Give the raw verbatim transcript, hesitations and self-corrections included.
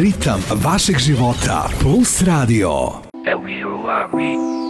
Ritam vašeg života. Plus Radio. And we love me.